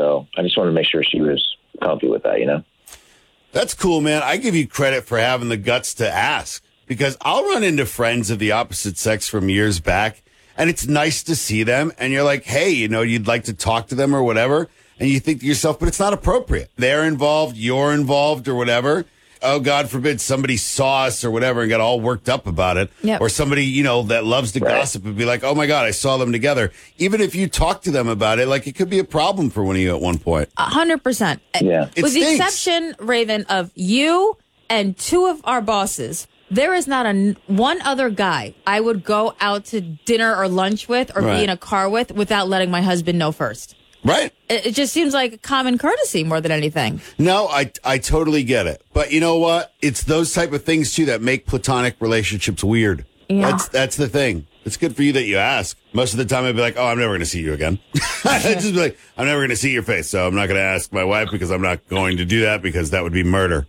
So I just wanted to make sure she was comfy with that, you know? That's cool, man. I give you credit for having the guts to ask, because I'll run into friends of the opposite sex from years back, and it's nice to see them, and you're like, hey, you'd like to talk to them or whatever, and you think to yourself, but it's not appropriate. They're involved, you're involved, or whatever. Oh, God forbid somebody saw us or whatever and got all worked up about it. Yep. Or somebody, that loves to gossip and be like, oh, my God, I saw them together. Even if you talk to them about it, like, it could be a problem for one of you at one point. 100%. Yeah. With the exception, Raven, of you and two of our bosses, there is not one other guy I would go out to dinner or lunch with or be in a car with without letting my husband know first. Right. It just seems like common courtesy more than anything. No, I totally get it. But you know what? It's those type of things, too, that make platonic relationships weird. Yeah. That's the thing. It's good for you that you ask. Most of the time, I'd be like, oh, I'm never going to see you again. I'd just be like, I'm never going to see your face, so I'm not going to ask my wife because I'm not going to do that because that would be murder.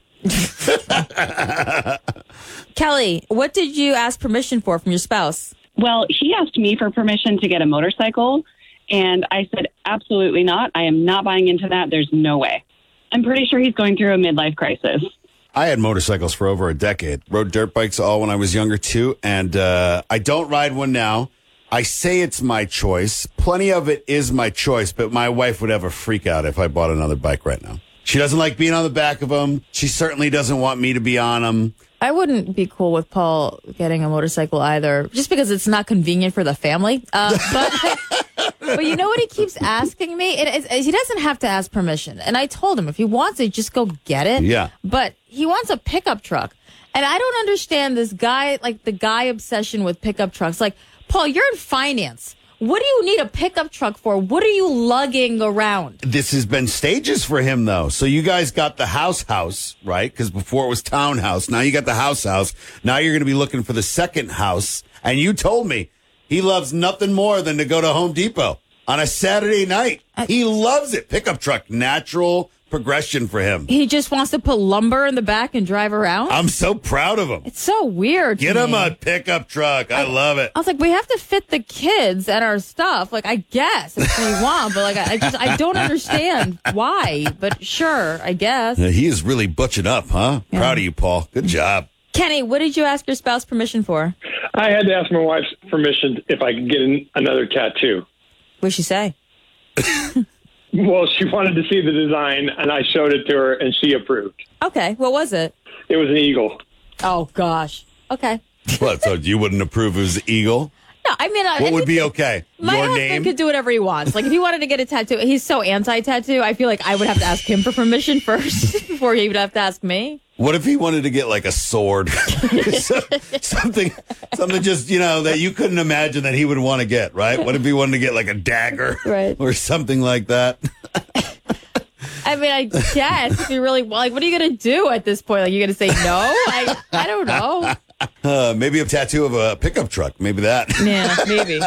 Kelly, what did you ask permission for from your spouse? Well, he asked me for permission to get a motorcycle, and I said, absolutely not. I am not buying into that. There's no way. I'm pretty sure he's going through a midlife crisis. I had motorcycles for over a decade. Rode dirt bikes all when I was younger, too. And I don't ride one now. I say it's my choice. Plenty of it is my choice, but my wife would have a freak out if I bought another bike right now. She doesn't like being on the back of them. She certainly doesn't want me to be on them. I wouldn't be cool with Paul getting a motorcycle either, just because it's not convenient for the family. But you know what he keeps asking me? He doesn't have to ask permission. And I told him if he wants it, just go get it. Yeah. But he wants a pickup truck. And I don't understand this guy, like the guy obsession with pickup trucks. Like, Paul, you're in finance. What do you need a pickup truck for? What are you lugging around? This has been stages for him, though. So you guys got the house, right? Because before it was townhouse. Now you got the house. Now you're going to be looking for the second house. And you told me he loves nothing more than to go to Home Depot on a Saturday night. He loves it. Pickup truck, natural progression for him. He just wants to put lumber in the back and drive around? I'm so proud of him. It's so weird. Get him a pickup truck. I love it. I was like, we have to fit the kids and our stuff. Like, I guess if we want, but like, I don't understand why. But sure, I guess. He is really butching up, huh? Yeah. Proud of you, Paul. Good job. Kenny, what did you ask your spouse permission for? I had to ask my wife's permission if I could get another tattoo. What'd she say? Well, she wanted to see the design, and I showed it to her, and she approved. Okay. What was it? It was an eagle. Oh, gosh. Okay. What, so you wouldn't approve it was eagle? No, I mean... What would be okay? My husband could do whatever he wants. Like, if he wanted to get a tattoo, he's so anti-tattoo, I feel like I would have to ask him for permission first before he would have to ask me. What if he wanted to get like a sword? something just, that you couldn't imagine that he would want to get, right? What if he wanted to get like a dagger or something like that? I mean, I guess if you really like, what are you going to do at this point? Like, you're going to say no? I don't know. Maybe a tattoo of a pickup truck. Maybe that. Yeah, maybe.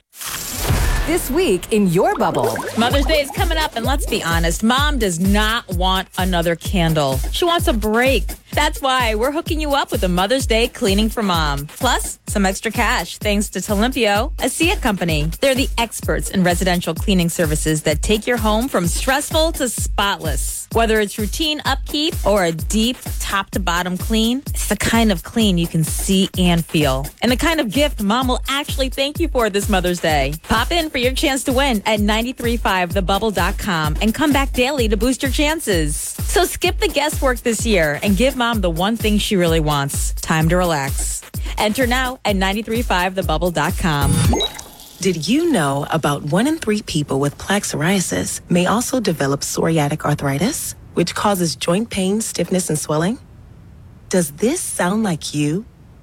This week in your bubble. Mother's Day is coming up, and let's be honest, Mom does not want another candle. She wants a break. That's why we're hooking you up with a Mother's Day cleaning for Mom. Plus, some extra cash thanks to Telimpio, a SIA company. They're the experts in residential cleaning services that take your home from stressful to spotless. Whether it's routine upkeep or a deep top-to-bottom clean, it's the kind of clean you can see and feel. And the kind of gift Mom will actually thank you for this Mother's Day. Pop in for your chance to win at 935thebubble.com and come back daily to boost your chances. So skip the guesswork this year and give Mom the one thing she really wants, time to relax. Enter now at 935thebubble.com. Did you know about 1 in 3 people with plaque psoriasis may also develop psoriatic arthritis, which causes joint pain, stiffness, and swelling? Does this sound like you?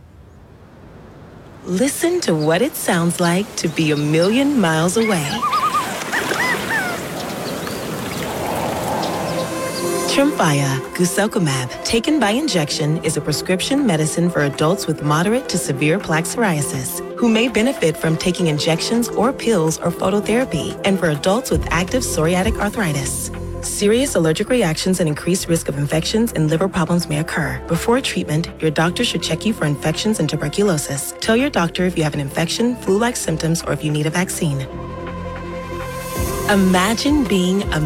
Listen to what it sounds like to be a million miles away. Tremfya, guselkumab, taken by injection, is a prescription medicine for adults with moderate to severe plaque psoriasis who may benefit from taking injections or pills or phototherapy, and for adults with active psoriatic arthritis. Serious allergic reactions and increased risk of infections and liver problems may occur. Before treatment, your doctor should check you for infections and tuberculosis. Tell your doctor if you have an infection, flu-like symptoms, or if you need a vaccine. Imagine being a